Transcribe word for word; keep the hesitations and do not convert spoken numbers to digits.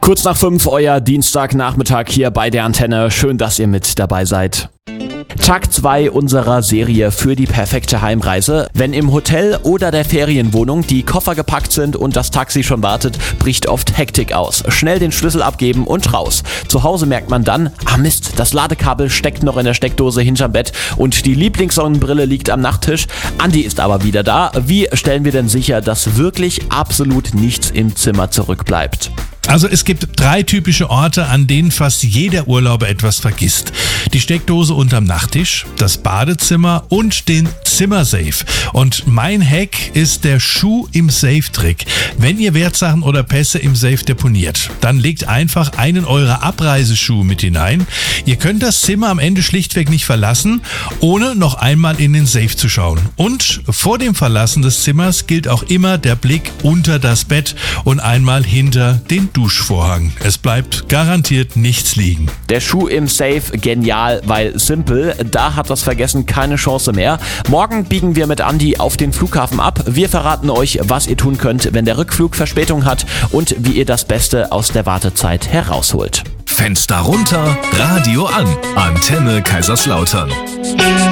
Kurz nach fünf, euer Dienstagnachmittag hier bei der Antenne. Schön, dass ihr mit dabei seid. Tag zwei unserer Serie für die perfekte Heimreise. Wenn im Hotel oder der Ferienwohnung die Koffer gepackt sind und das Taxi schon wartet, bricht oft Hektik aus. Schnell den Schlüssel abgeben und raus. Zu Hause merkt man dann, ah Mist, das Ladekabel steckt noch in der Steckdose hinterm Bett und die Lieblingssonnenbrille liegt am Nachttisch. Andi ist aber wieder da. Wie stellen wir denn sicher, dass wirklich absolut nichts im Zimmer zurückbleibt? Also es gibt drei typische Orte, an denen fast jeder Urlauber etwas vergisst. Die Steckdose unterm Nachttisch, das Badezimmer und den Zimmersafe. Und mein Hack ist der Schuh im Safe-Trick. Wenn ihr Wertsachen oder Pässe im Safe deponiert, dann legt einfach einen eurer Abreiseschuhe mit hinein. Ihr könnt das Zimmer am Ende schlichtweg nicht verlassen, ohne noch einmal in den Safe zu schauen. Und vor dem Verlassen des Zimmers gilt auch immer der Blick unter das Bett und einmal hinter den Duschvorhang. Es bleibt garantiert nichts liegen. Der Schuh im Safe, genial, weil simpel. Da hat das Vergessen keine Chance mehr. Morgen biegen wir mit Andi auf den Flughafen ab. Wir verraten euch, was ihr tun könnt, wenn der Rückflug Verspätung hat und wie ihr das Beste aus der Wartezeit herausholt. Fenster runter, Radio an. Antenne Kaiserslautern.